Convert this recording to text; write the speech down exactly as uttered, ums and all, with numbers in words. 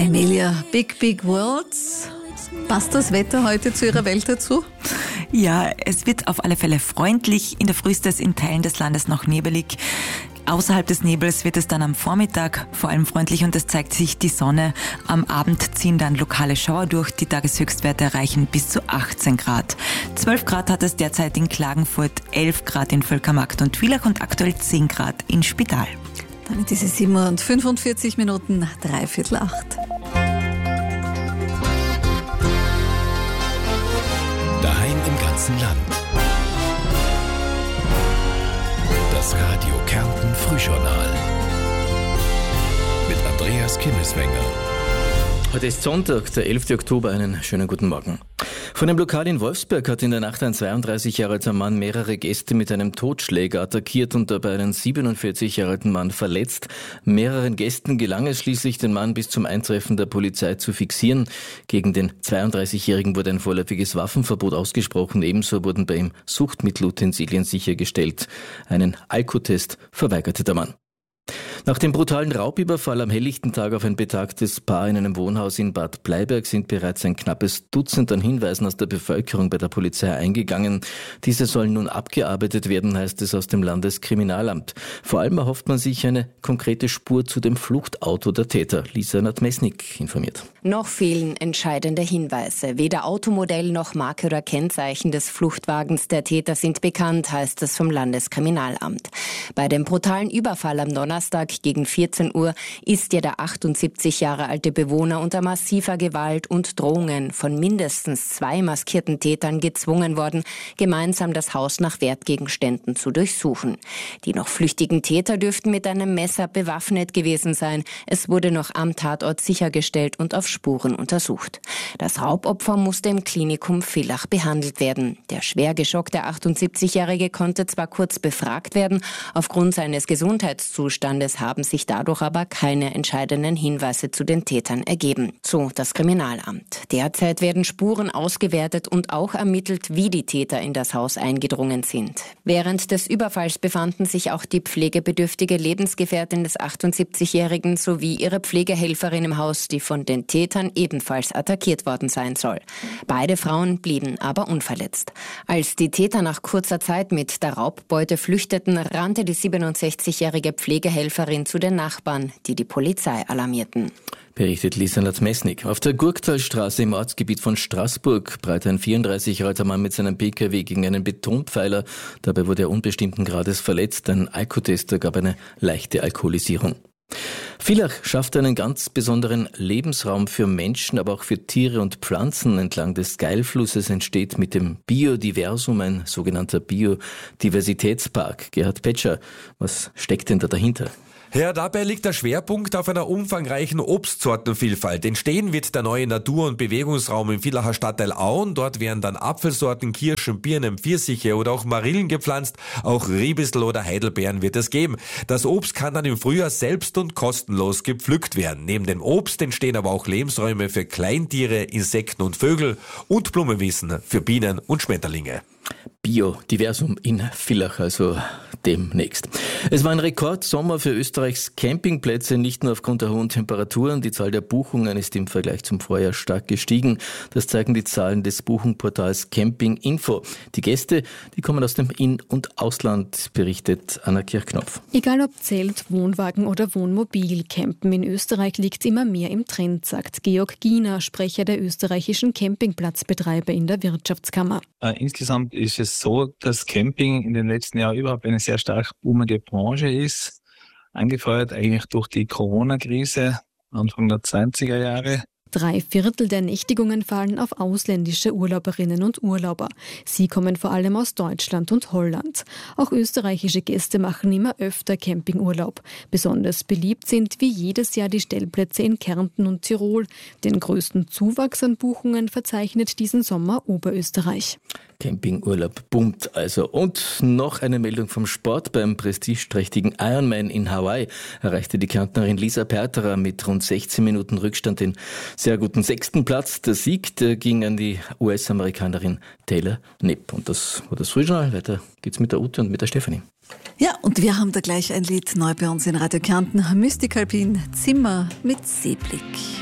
Emilia, Big Big Words. Passt das Wetter heute zu Ihrer Welt dazu? Ja, es wird auf alle Fälle freundlich. In der Früh ist es in Teilen des Landes noch nebelig. Außerhalb des Nebels wird es dann am Vormittag vor allem freundlich und es zeigt sich die Sonne. Am Abend ziehen dann lokale Schauer durch. Die Tageshöchstwerte erreichen bis zu achtzehn Grad. zwölf Grad hat es derzeit in Klagenfurt, elf Grad in Völkermarkt und Villach und aktuell zehn Grad in Spital. Damit ist es sieben und fünfundvierzig Minuten nach dreiviertel acht. Daheim im ganzen Land. Das Radio Kärnten Frühjournal mit Andreas Kimmeswenger. Heute ist Sonntag, der elften Oktober. Einen schönen guten Morgen. Von einem Lokal in Wolfsberg hat in der Nacht ein zweiunddreißig Jahre alter Mann mehrere Gäste mit einem Totschläger attackiert und dabei einen siebenundvierzig Jahre alten Mann verletzt. Mehreren Gästen gelang es schließlich, den Mann bis zum Eintreffen der Polizei zu fixieren. Gegen den zweiunddreißigjährigen wurde ein vorläufiges Waffenverbot ausgesprochen. Ebenso wurden bei ihm Suchtmittelutensilien sichergestellt. Einen Alkotest verweigerte der Mann. Nach dem brutalen Raubüberfall am helllichten Tag auf ein betagtes Paar in einem Wohnhaus in Bad Bleiberg sind bereits ein knappes Dutzend an Hinweisen aus der Bevölkerung bei der Polizei eingegangen. Diese sollen nun abgearbeitet werden, heißt es aus dem Landeskriminalamt. Vor allem erhofft man sich eine konkrete Spur zu dem Fluchtauto der Täter. Lisa Nadmesnik informiert. Noch fehlen entscheidende Hinweise. Weder Automodell noch Marke oder Kennzeichen des Fluchtwagens der Täter sind bekannt, heißt es vom Landeskriminalamt. Bei dem brutalen Überfall am Donnerstag gegen vierzehn Uhr ist ja der achtundsiebzig Jahre alte Bewohner unter massiver Gewalt und Drohungen von mindestens zwei maskierten Tätern gezwungen worden, gemeinsam das Haus nach Wertgegenständen zu durchsuchen. Die noch flüchtigen Täter dürften mit einem Messer bewaffnet gewesen sein. Es wurde noch am Tatort sichergestellt und auf Spuren untersucht. Das Raubopfer musste im Klinikum Villach behandelt werden. Der schwer geschockte achtundsiebzigjährige konnte zwar kurz befragt werden, aufgrund seines Gesundheitszustandes haben sich dadurch aber keine entscheidenden Hinweise zu den Tätern ergeben, so das Kriminalamt. Derzeit werden Spuren ausgewertet und auch ermittelt, wie die Täter in das Haus eingedrungen sind. Während des Überfalls befanden sich auch die pflegebedürftige Lebensgefährtin des achtundsiebzigjährigen sowie ihre Pflegehelferin im Haus, die von den Tätern ebenfalls attackiert worden sein soll. Beide Frauen blieben aber unverletzt. Als die Täter nach kurzer Zeit mit der Raubbeute flüchteten, rannte die siebenundsechzigjährige Pflegehelferin zu den Nachbarn, die die Polizei alarmierten. Berichtet Lisa Nadmesnik. Auf der Gurktalstraße im Ortsgebiet von Straßburg prallte ein vierunddreißig Jahre alter Mann mit seinem P K W gegen einen Betonpfeiler. Dabei wurde er unbestimmten Grades verletzt. Ein Alkotest ergab eine leichte Alkoholisierung. Villach schafft einen ganz besonderen Lebensraum für Menschen, aber auch für Tiere und Pflanzen. Entlang des Geilflusses entsteht mit dem Biodiversum ein sogenannter Biodiversitätspark. Gerhard Petscher, was steckt denn da dahinter? Ja, dabei liegt der Schwerpunkt auf einer umfangreichen Obstsortenvielfalt. Entstehen wird der neue Natur- und Bewegungsraum im Villacher Stadtteil Auen. Dort werden dann Apfelsorten, Kirschen, Birnen, Pfirsiche oder auch Marillen gepflanzt. Auch Riebissel oder Heidelbeeren wird es geben. Das Obst kann dann im Frühjahr selbst und kostenlos gepflückt werden. Neben dem Obst entstehen aber auch Lebensräume für Kleintiere, Insekten und Vögel und Blumenwiesen für Bienen und Schmetterlinge. Biodiversum in Villach, also demnächst. Es war ein Rekordsommer für Österreichs Campingplätze, nicht nur aufgrund der hohen Temperaturen. Die Zahl der Buchungen ist im Vergleich zum Vorjahr stark gestiegen. Das zeigen die Zahlen des Buchungsportals Camping Info. Die Gäste, die kommen aus dem In- und Ausland, berichtet Anna Kirchknopf. Egal ob Zelt, Wohnwagen oder Wohnmobil, Campen in Österreich liegt immer mehr im Trend, sagt Georg Giener, Sprecher der österreichischen Campingplatzbetreiber in der Wirtschaftskammer. Äh, insgesamt ist es so, dass Camping in den letzten Jahren überhaupt eine sehr stark boomende Branche ist, angefeuert eigentlich durch die Corona-Krise Anfang der zwanziger Jahre. Drei Viertel der Nächtigungen fallen auf ausländische Urlauberinnen und Urlauber. Sie kommen vor allem aus Deutschland und Holland. Auch österreichische Gäste machen immer öfter Campingurlaub. Besonders beliebt sind wie jedes Jahr die Stellplätze in Kärnten und Tirol. Den größten Zuwachs an Buchungen verzeichnet diesen Sommer Oberösterreich. Campingurlaub boomt also. Und noch eine Meldung vom Sport. Beim prestigeträchtigen Ironman in Hawaii erreichte die Kärntnerin Lisa Perterer mit rund sechzehn Minuten Rückstand den sehr guten sechsten Platz. Der Sieg, der ging an die U S-Amerikanerin Taylor Knipp. Und das war das Frühjournal. Weiter geht's mit der Ute und mit der Stefanie. Ja, und wir haben da gleich ein Lied neu bei uns in Radio Kärnten. Mystic Alpin, Zimmer mit Seeblick.